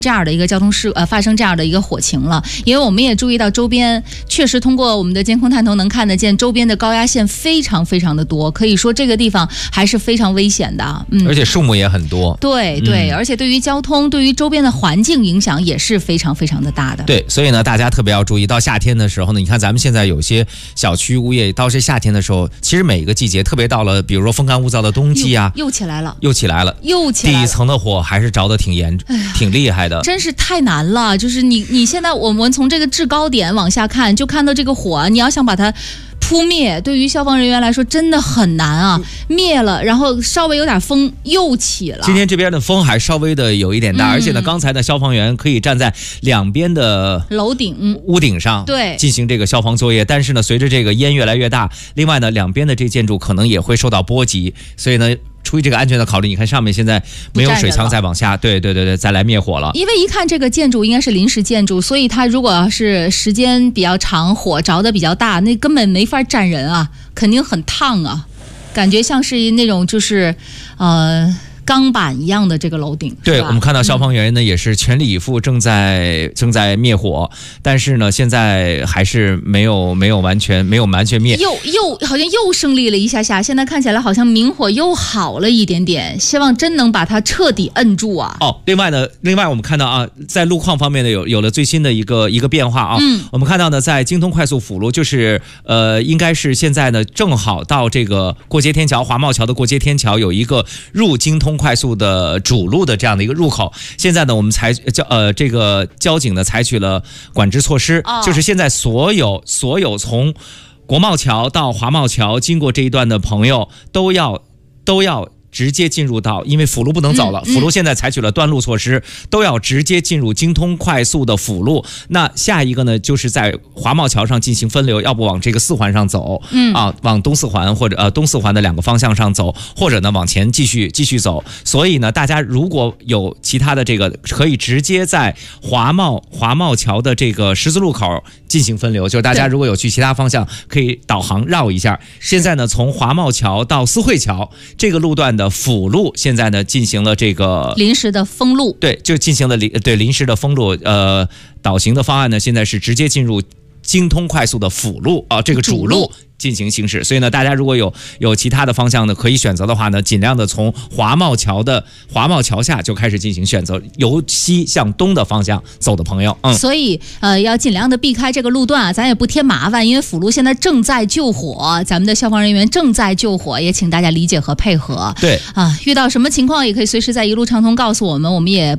这样的一个发生这样的一个火情了，因为我们也注意到周边确实通过我们的监控探头能看得见周边的高压线非常非常的多，可以说这个地方还是非常危险的。 而且树木也很多。 对对，而且对于交通对于周边的环境影响也是非常非常的大的。 对，所以呢大家特别要注意，到夏天的时候呢，你看咱们现在有些小区物业到这夏天的时候，其实每一个季节特别到了比如说风干物燥的冬季啊， 又起来了， 第一层的火还是着得挺厉害的， 真是太难了。就是你现在我们从这个制高点往下看，就看到这个火，你要想把它扑灭，对于消防人员来说真的很难啊。灭了，然后稍微有点风又起了。 今天这边的风还稍微的有一点大，而且呢，刚才的消防员可以站在两边的楼顶、 屋顶上， 对， 进行这个消防作业。但是呢，随着这个烟越来越大，另外呢，两边的这建筑可能也会受到波及，所以呢，出于这个安全的考虑，你看上面现在没有水枪再往下，对，再来灭火了。 因为一看这个建筑应该是临时建筑，所以它如果是时间比较长，火着的比较大，那根本没法站人啊，肯定很烫啊，感觉像是那种就是钢板一样的这个楼顶。 对，我们看到消防员呢也是全力以赴，正在灭火，但是呢现在还是没有完全灭， 好像又胜利了一下，现在看起来好像明火又好了一点点，希望真能把它彻底摁住啊。 另外我们看到啊，在路况方面呢有了最新的一个变化啊。我们看到呢，在京通快速辅路，就是应该是现在呢正好到这个过街天桥华贸桥的过街天桥有一个入京通快速的主路的这样的一个入口，现在呢我们这个交警呢采取了管制措施，就是现在所有从国贸桥到华贸桥经过这一段的朋友都要直接进入到，因为辅路不能走了，辅路现在采取了断路措施，都要直接进入京通快速的辅路。那下一个呢，就是在华贸桥上进行分流，要不往这个四环上走，往东四环或者东四环的两个方向上走，或者呢往前继续走。所以呢，大家如果有其他的这个，可以直接在华贸桥的这个十字路口进行分流，就是大家如果有去其他方向，可以导航绕一下。现在呢，从华贸桥到四惠桥这个路段的辅路，现在呢进行了这个临时的封路， 对，就进行了临时的封路。导行的方案呢，现在是直接进入京通快速的辅路这个主路进行行驶。所以呢，大家如果有其他的方向呢可以选择的话呢，尽量的从华贸桥下就开始进行选择，由西向东的方向走的朋友。 所以要尽量的避开这个路段啊，咱也不添麻烦，因为辅路现在正在救火，咱们的消防人员正在救火，也请大家理解和配合。 对遇到什么情况也可以随时在一路畅通告诉我们，我们也